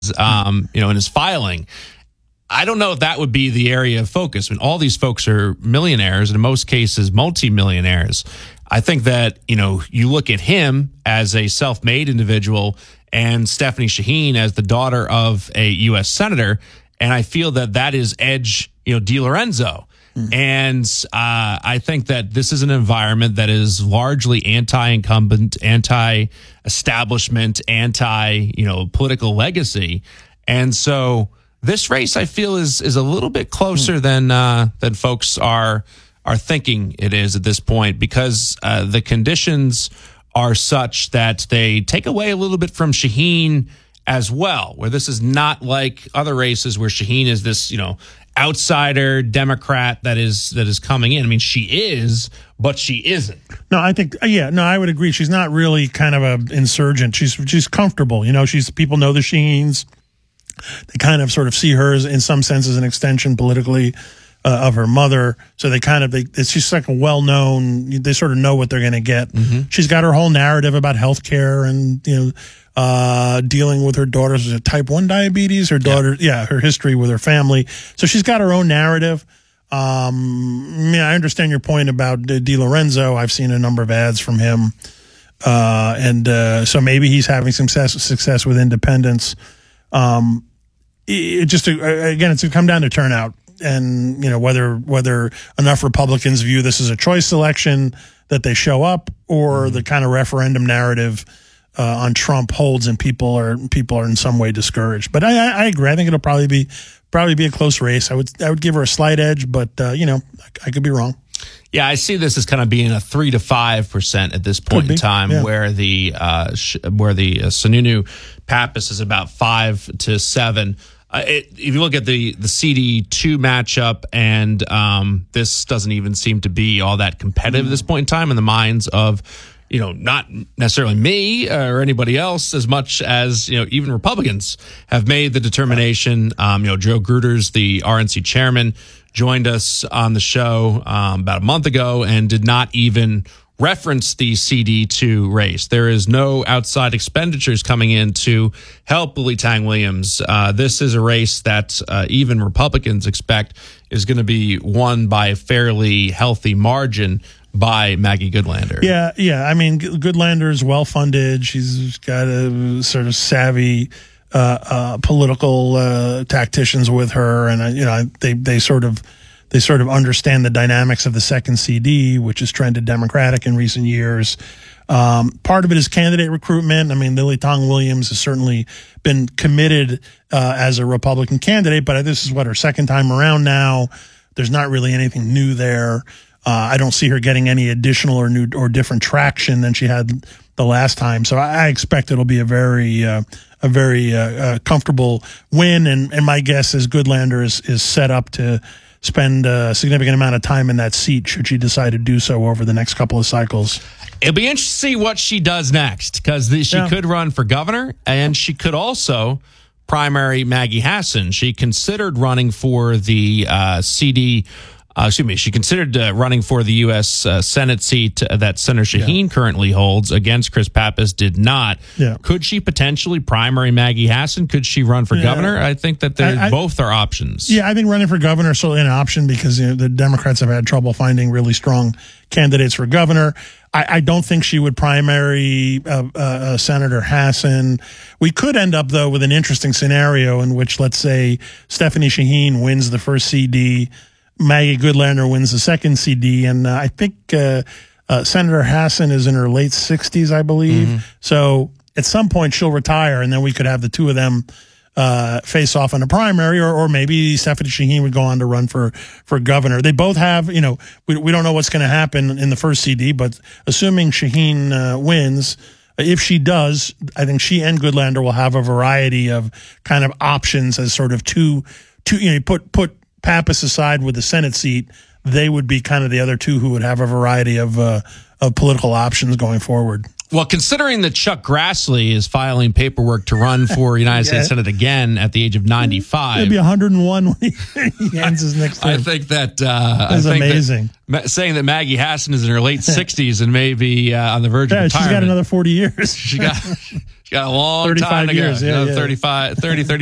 in his filing. I don't know if that would be the area of focus. I mean, all these folks are millionaires, and in most cases, multimillionaires. I think that, you look at him as a self-made individual and Stephanie Shaheen as the daughter of a U.S. senator, and I feel that is Edge, DiLorenzo. And I think that this is an environment that is largely anti-incumbent, anti-establishment, political legacy. And so this race, I feel, is a little bit closer than folks are thinking it is at this point, because the conditions are such that they take away a little bit from Shaheen as well, where this is not like other races where Shaheen is this, outsider Democrat that is coming in. I mean, she is, but she isn't. No, I think, I would agree. She's not really kind of an insurgent. She's comfortable. People know the Shaheens. They kind of sort of see her as, in some sense, as an extension politically of her mother. So it's just like a well-known, they sort of know what they're going to get. Mm-hmm. She's got her whole narrative about healthcare and, dealing with her daughter's type 1 diabetes, her daughter, her history with her family. So she's got her own narrative. I understand your point about DiLorenzo. I've seen a number of ads from him. So maybe he's having some success with independents. It's going to come down to turnout and, whether enough Republicans view this as a choice election that they show up, or the kind of referendum narrative on Trump holds and people are in some way discouraged. But I agree. I think it'll probably be a close race. I would give her a slight edge, but I could be wrong. Yeah, I see this as kind of being a 3 to 5% at this point in time, where the Sununu Pappas is about 5 to 7. If you look at the CD2 matchup, and this doesn't even seem to be all that competitive at this point in time in the minds of, not necessarily me or anybody else, as much as, even Republicans have made the determination. Joe Gruters, the RNC chairman, joined us on the show about a month ago and did not even reference the CD2 race. There is no outside expenditures coming in to help Lily Tang Williams. This is a race that even Republicans expect is going to be won by a fairly healthy margin by Maggie Goodlander. Yeah. I mean, Goodlander is well-funded. She's got a sort of savvy political tacticians with her, and they sort of understand the dynamics of the second CD, which has trended Democratic in recent years. Part of it is candidate recruitment. I mean, Lily Tang Williams has certainly been committed as a Republican candidate, but this is her second time around now. There's not really anything new there. I don't see her getting any additional or new or different traction than she had the last time. So I expect it'll be a very comfortable win. And my guess is Goodlander is set up to spend a significant amount of time in that seat should she decide to do so over the next couple of cycles. It'll be interesting to see what she does next, because she could run for governor, and she could also primary Maggie Hassan. She considered running for the she considered running for the U.S. Senate seat that Senator Shaheen currently holds against Chris Pappas, did not. Yeah. Could she potentially primary Maggie Hassan? Could she run for governor? I think that both are options. Yeah, I think running for governor is certainly an option, because the Democrats have had trouble finding really strong candidates for governor. I don't think she would primary Senator Hassan. We could end up, though, with an interesting scenario in which, let's say, Stephanie Shaheen wins the first CD, Maggie Goodlander wins the second CD, and I think Senator Hassan is in her late 60s, I believe. Mm-hmm. So at some point she'll retire, and then we could have the two of them face off in a primary, or maybe Stephanie Shaheen would go on to run for governor. They both have, we don't know what's going to happen in the first CD, but assuming Shaheen wins, if she does, I think she and Goodlander will have a variety of kind of options as sort of two put Pappas aside with the Senate seat, they would be kind of the other two who would have a variety of political options going forward. Well, considering that Chuck Grassley is filing paperwork to run for United States Senate again at the age of 95. He'll be 101 when he ends his next term. I think that that's amazing. Saying that Maggie Hassan is in her late 60s and maybe on the verge of retirement. She's got another 40 years. She's got a long 35 time to years, go. yeah, 35, 30